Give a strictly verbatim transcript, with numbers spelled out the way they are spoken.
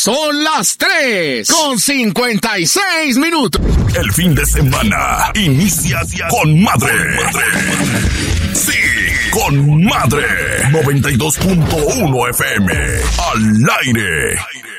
Son las tres con cincuenta y seis minutos. El fin de semana inicia con madre. Sí, con madre. noventa y dos punto uno F M. Al aire.